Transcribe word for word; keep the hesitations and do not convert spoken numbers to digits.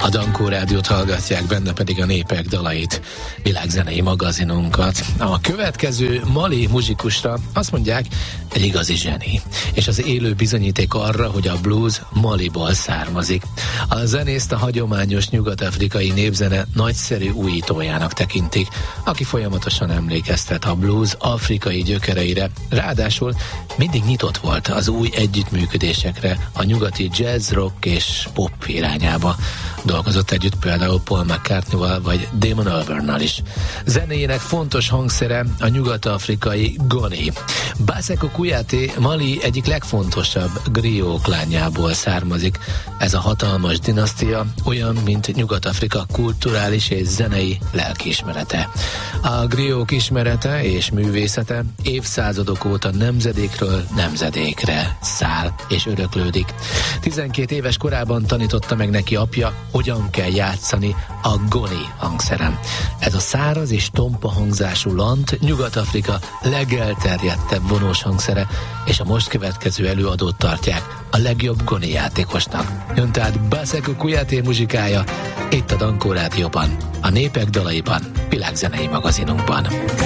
A Dankó Rádiót hallgatják, benne pedig a Népek dalait, világzenei magazinunkat. A következő mali muzsikusra azt mondják, egy igazi zseni, és az élő bizonyíték arra, hogy a blues Maliból származik. A zenészt a hagyományos nyugat-afrikai népzene nagyszerű újítójának tekintik, aki folyamatosan emlékeztet a blues afrikai gyökereire, ráadásul mindig nyitott volt az új együttműködésekre a nyugati jazz, rock és pop irányába. Dolgozott együtt például Paul McCartney-val vagy Damon Albarnnal is. Zenéjének fontos hangszere a nyugat-afrikai goni. Bassekou Kouyaté Mali egyik legfontosabb griot klánjából származik. Ez a hatalmas dinasztia olyan, mint Nyugat-Afrika kulturális és zenei lelkiismerete. A griotok ismerete és művészete évszázadok óta nemzedékről nemzedékre száll és öröklődik. tizenkét éves korában tanította meg neki apja, hogyan kell játszani a goni hangszeren. Ez a száraz és tompa hangzású lant Nyugat-Afrika legelterjedtebb vonós hangszere, és a most következő előadót tartják a legjobb goni játékosnak. Jön tehát Bassekou Kouyaté muzsikája itt a Dankó Rádióban, a Népek dalaiban, világzenei magazinunkban.